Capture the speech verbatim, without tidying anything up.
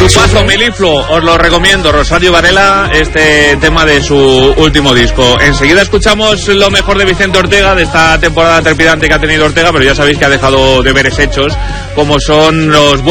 Grupazo Melifluo, os lo recomiendo. Rosario Varela, este tema de su último disco. Enseguida escuchamos lo mejor de Vicente Ortega, de esta temporada trepidante que ha tenido Ortega, pero ya sabéis que ha dejado deberes hechos, como son los